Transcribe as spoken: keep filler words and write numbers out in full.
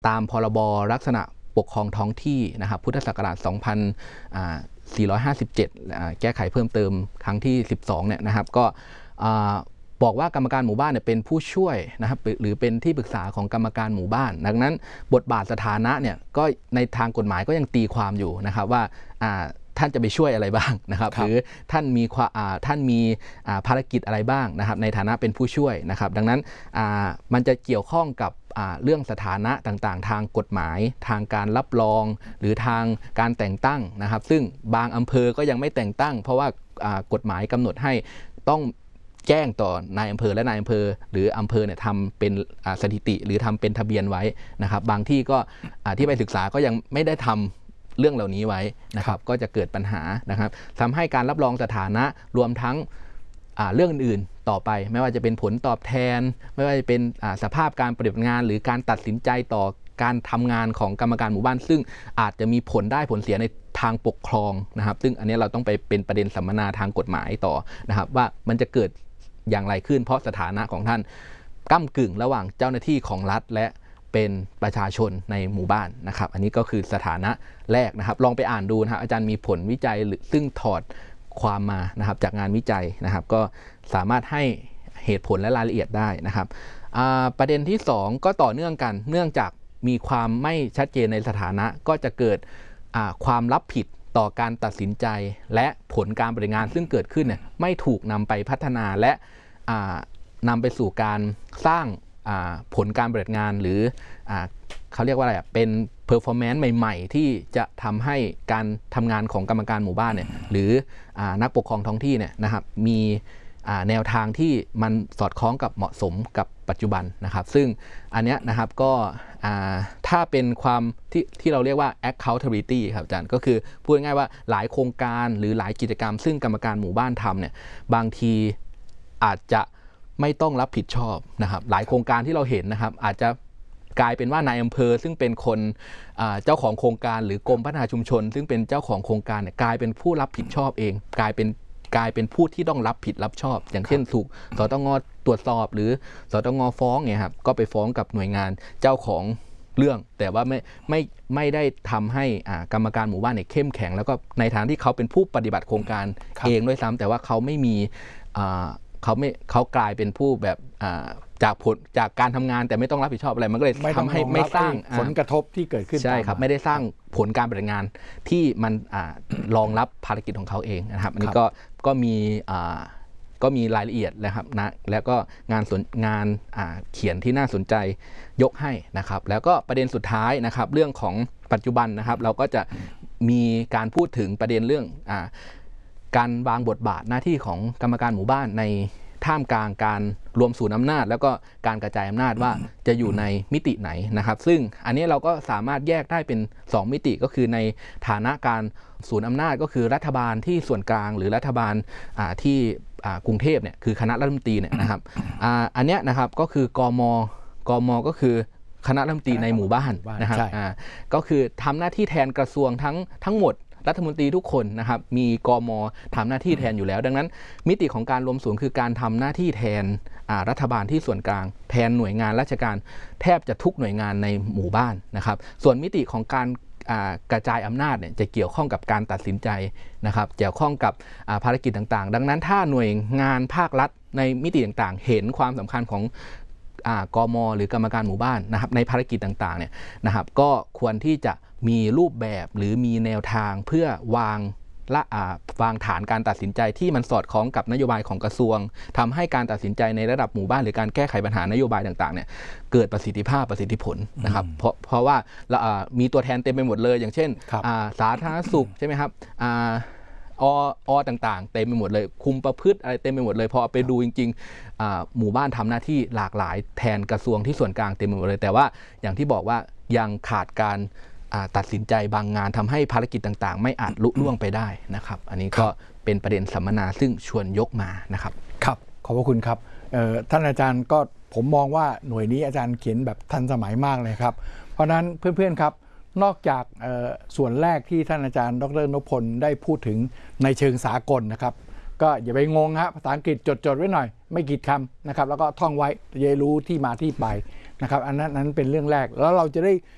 ตามพรบลักษณะปกครองท้องที่นะครับพุทธศักราชสองพันสี่ร้อยห้าสิบเจ็ดแก้ไขเพิ่มเติมครั้งที่สิบสองเนี่ยนะครับก็บอกว่ากรรมการหมู่บ้านเนี่ยเป็นผู้ช่วยนะครับหรือเป็นที่ปรึกษาของกรรมการหมู่บ้านดังนั้นบทบาทสถานะเนี่ยก็ในทางกฎหมายก็ยังตีความอยู่นะครับว่าท่านจะไปช่วยอะไรบ้างนะครับหรือท่านมีท่านมีภารกิจอะไรบ้างนะครับในฐานะเป็นผู้ช่วยนะครับดังนั้นมันจะเกี่ยวข้องกับเรื่องสถานะต่างๆทางกฎหมายทางการรับรองหรือทางการแต่งตั้งนะครับซึ่งบางอำเภอก็ยังไม่แต่งตั้งเพราะว่ากฎหมายกำหนดให้ต้องแจ้งต่อนายอำเภอและนายอำเภอหรืออำเภอเนี่ยทำเป็นสถิติหรือทำเป็นทะเบียนไว้นะครับบางที่ก็ที่ไปศึกษาก็ยังไม่ได้ทำเรื่องเหล่านี้ไว้นะครับก็จะเกิดปัญหานะครับทำให้การรับรองสถานะรวมทั้งเรื่องอื่นๆต่อไปไม่ว่าจะเป็นผลตอบแทนไม่ว่าจะเป็นสภาพการปฏิบัติงานหรือการตัดสินใจต่อการทำงานของกรรมการหมู่บ้านซึ่งอาจจะมีผลได้ผลเสียในทางปกครองนะครับซึ่งอันนี้เราต้องไปเป็นประเด็นสัมมนาทางกฎหมายต่อนะครับว่ามันจะเกิดอย่างไรขึ้นเพราะสถานะของท่านก้ำกึ่งระหว่างเจ้าหน้าที่ของรัฐและเป็นประชาชนในหมู่บ้านนะครับอันนี้ก็คือสถานะแรกนะครับลองไปอ่านดูนะครับอาจารย์มีผลวิจัยหรือซึ่งถอดความมานะครับจากงานวิจัยนะครับก็สามารถให้เหตุผลและรายละเอียดได้นะครับประเด็นที่สองก็ต่อเนื่องกันเนื่องจากมีความไม่ชัดเจนในสถานะก็จะเกิดความรับผิดต่อการตัดสินใจและผลการปฏิบัติงานซึ่งเกิดขึ้นเนี่ยไม่ถูกนำไปพัฒนาและนำไปสู่การสร้างผลการปฏิบัติงานหรือเขาเรียกว่าอะไรเป็น performance ใหม่ๆที่จะทำให้การทำงานของกรรมการหมู่บ้านเนี่ยหรือนักปกครองท้องที่เนี่ยนะครับมีแนวทางที่มันสอดคล้องกับเหมาะสมกับปัจจุบันนะครับซึ่งอันเนี้ยนะครับก็ถ้าเป็นความที่ที่เราเรียกว่า accountability ครับอาจารย์ก็คือพูดง่ายๆว่าหลายโครงการหรือหลายกิจกรรมซึ่งกรรมการหมู่บ้านทำเนี่ยบางทีอาจจะไม่ต้องรับผิดชอบนะครับหลายโครงการที่เราเห็นนะครับอาจจะกลายเป็นว่านายอำเภอซึ่งเป็นคนเจ้าของโครงการหรือกรมพัฒนาชุมชนซึ่งเป็นเจ้าของโครงการเนี่ยกลายเป็นผู้รับผิดชอบเองกลายเป็นกลายเป็นผู้ที่ต้องรับผิดรับชอบอย่างเช่นถูกสตง.ตรวจสอบหรือสตง.ฟ้องเนี่ยครับก็ไปฟ้องกับหน่วยงานเจ้าของเรื่องแต่ว่าไม่ไม่ไม่ได้ทำให้กรรมการหมู่บ้านเนี่ยเข้มแข็งแล้วก็ในทางที่เขาเป็นผู้ปฏิบัติโครงการเองด้วยซ้ำแต่ว่าเขาไม่มีเขาไม่เขากลายเป็นผู้แบบจากผลจากการทำงานแต่ไม่ต้องรับผิดชอบอะไรมันก็เลยทำให้ไม่สร้างผลกระทบที่เกิดขึ้นใช่ครับไม่ได้สร้างผลการปฏิบัติงานที่มันรองรับภารกิจของเขาเองนะครับอันนี้ก็ก็มีก็มีรายละเอียดนะครับนะแล้วก็งานงานเขียนที่น่าสนใจยกให้นะครับแล้วก็ประเด็นสุดท้ายนะครับเรื่องของปัจจุบันนะครับเราก็จะมีการพูดถึงประเด็นเรื่องการวางบทบาทหน้าที่ของกรรมการหมู่บ้านในท่ามกลางการรวมศูนย์อำนาจแล้วก็การกระจายอำนาจว่าจะอยู่ในมิติไหนนะครับซึ่งอันนี้เราก็สามารถแยกได้เป็นสองมิติก็คือในฐานะการศูนย์อำนาจก็คือรัฐบาลที่ส่วนกลางหรือรัฐบาลที่กรุงเทพเนี่ยคือคณะรัฐมนตรีเนี่ยนะครับอันนี้นะครับก็คือกมกมก็คือคณะรัฐมนตรีในหมู่บ้านนะครับก็คือทำหน้าที่แทนกระทรวงทั้งทั้งหมดรัฐมนตรีทุกคนนะครับมีกม.ทำหน้าที่แทนอยู่แล้วดังนั้นมิติของการรวมศูนย์คือการทำหน้าที่แทนรัฐบาลที่ส่วนกลางแทนหน่วยงานราชการแทบจะทุกหน่วยงานในหมู่บ้านนะครับส่วนมิติของการกระจายอำนาจเนี่ยจะเกี่ยวข้องกับการตัดสินใจนะครับเกี่ยวข้องกับภารกิจต่างๆดังนั้นถ้าหน่วยงานภาครัฐในมิติต่างๆเห็นความสำคัญของกม.หรือกรรมการหมู่บ้านนะครับในภารกิจต่างๆเนี่ยนะครับก็ควรที่จะมีรูปแบบหรือมีแนวทางเพื่อวางละวางฐานการตัดสินใจที่มันสอดคล้องกับนโยบายของกระทรวงทำให้การตัดสินใจในระดับหมู่บ้านหรือการแก้ไขปัญหานโยบายต่างๆเนี่ยเกิดประสิทธิภาพประสิทธิผลนะครับเพราะเพราะว่ามีตัวแทนเต็มไปหมดเลยอย่างเช่นสาธารณสุขใช่ไหมครับออต่างๆเต็มไปหมดเลยคุมประพฤติอะไรเต็มไปหมดเลยพอไปดูจริงๆหมู่บ้านทำหน้าที่หลากหลายแทนกระทรวงที่ส่วนกลางเต็มไปหมดเลยแต่ว่าอย่างที่บอกว่ายังขาดการตัดสินใจบางงานทำให้ภารกิจต่างๆไม่อาจลุล่วงไปได้นะครับอันนี้ก็เป็นประเด็นสัมมนาซึ่งชวนยกมานะครับครับขอบพระคุณครับท่านอาจารย์ก็ผมมองว่าหน่วยนี้อาจารย์เขียนแบบทันสมัยมากเลยครับเพราะนั้นเพื่อนๆครับนอกจากส่วนแรกที่ท่านอาจารย์ดร.นพพลได้พูดถึงในเชิงสากลนะครับก็อย่าไปงงฮะภาษาอังกฤษจดๆไว้หน่อยไม่กี่คำนะครับแล้วก็ท่องไว้จะรู้ที่มาที่ไปนะครับอันนั้นนั้นเป็นเรื่องแรกแล้วเราจะได้